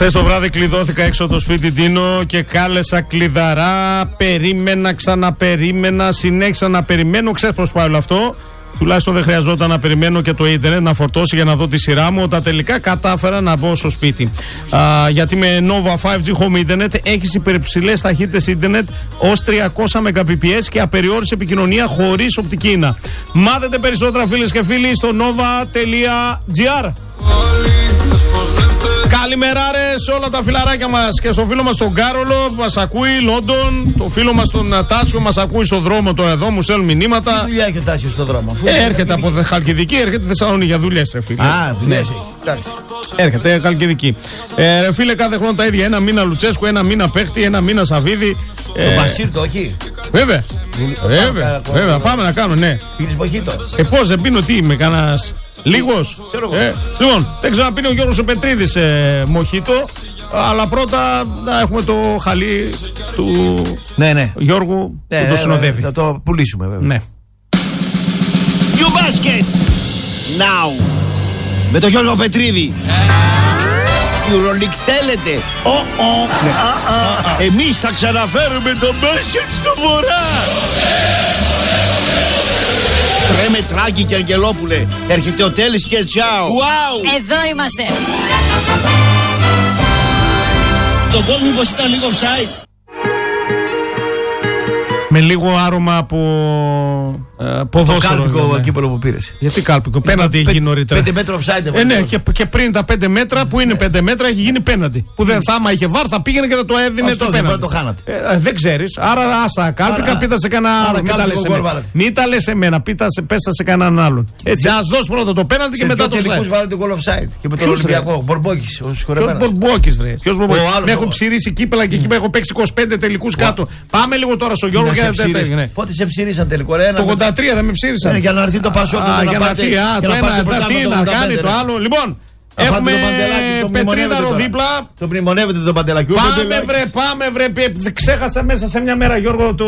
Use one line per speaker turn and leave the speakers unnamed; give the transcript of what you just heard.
Χθες το βράδυ κλειδώθηκα έξω από το σπίτι Ντίνο και κάλεσα κλειδαρά. Περίμενα, ξαναπερίμενα, συνέχισα να περιμένω. Ξέρεις πώς πάει όλο αυτό. Τουλάχιστον δεν χρειαζόταν να περιμένω και το ίντερνετ να φορτώσει για να δω τη σειρά μου. Όταν τελικά κατάφερα να μπω στο σπίτι. Γιατί με Nova 5G Home Internet έχεις υπερψηλές ταχύτητες ίντερνετ ως 300 Mbps και απεριόριστη επικοινωνία χωρίς οπτική ίνα. Μάθετε περισσότερα, φίλες και φίλοι, στο nova.gr. Καλημέρα ρε σε όλα τα φιλαράκια μας και στο φίλο μας τον Κάρολο που μας ακούει, Λόντον, το φίλο μας τον Τάσιο μας ακούει στον δρόμο τώρα εδώ, μου στέλνουν μηνύματα.
Τι δουλειά έχει ο Τάσιος στον δρόμο?
Έρχεται από Χαλκιδική, έρχεται Θεσσαλονίκη για δουλειές, φίλε.
Α, δουλειές έχει. Εντάξει.
Έρχεται Χαλκιδική. Ρε φίλε, κάθε χρόνο τα ίδια. Ένα μήνα Λουτσέσκου, ένα μήνα Παίχτη, ένα μήνα Σαββίδη.
Το Μπασίρ το όχι.
Βέβαια. Βέβαια, πάμε να κάνουμε, ναι.
Πίνεις μοχίτο?
Πώς δεν πίνω, τι είμαι, κανένας λίγος. Λοιπόν, δεν ξέρω να πίνει ο Γιώργος ο Πετρίδης μοχίτο. Αλλά πρώτα να έχουμε το χαλί του Γιώργου που το συνοδεύει.
Θα το πουλήσουμε βέβαια.
Ναι.
New Basket Now με τον Γιώργο Πετρίδη. Euroleague θέλετε? Εμείς θα ξαναφέρουμε το μπάσκετ στο βορρά. Τρέμε Τράκη και Αγγελόπουλε. Έρχεται ο Τέλης και τσάου. Wow.
Εδώ είμαστε.
Το γκολ μήπως ήταν λίγο offside?
Με λίγο άρωμα από ποδόσφαιρο.
Το κάλπικο κύπελο που πήρες.
Γιατί κάλπικο? Πέναντι έχει γίνει νωρίτερα.
5 μέτρα offside.
Ναι, και πριν τα 5 μέτρα που είναι 5 μέτρα έχει γίνει πέναντι. Που δεν θα, άμα είχε βάρ, θα πήγαινε και θα το έδινε το πέναντι.
Το χάνατε.
Δεν ξέρεις. Άρα άσα κάλπικα, πήτα σε κανένα άλλο. Μην τα λες εμένα, πέστα σε κανέναν άλλον. Έτσι, ας δώσει πρώτα το πέναντι και μετά το offside.
Τελικούς βάλετε γκολ offside. Και με τον Ολυμπιακό. Μπορμπόκης.
Ποιος Μπορμπόκης ρε? Με έχουν ψηρίσει κύπελα και εκεί έχω παίξει 25 τελικούς κάτω. Πάμε λίγο τώρα στο Γιώργο.
Πότε σε ψήρισαν τελικό?
Το 83 δεν με ψήρισαν.
Για να έρθει το Πασόκ
για να έρθει να κάνει το άλλο. Λοιπόν, έχουμε Πετρίδαρο δίπλα.
Το μνημονεύετε το Παντελάκι.
Πάμε βρε, ξέχασα μέσα σε μια μέρα Γιώργο